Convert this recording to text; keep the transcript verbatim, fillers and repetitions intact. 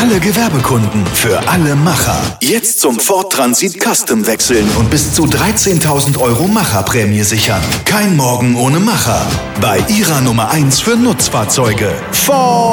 alle Gewerbekunden, für alle Macher. Jetzt zum Ford Transit Custom wechseln und bis zu dreizehntausend Euro Macherprämie sichern. Kein Morgen ohne Macher. Bei Ihrer Nummer eins für Nutzfahrzeuge. Ford!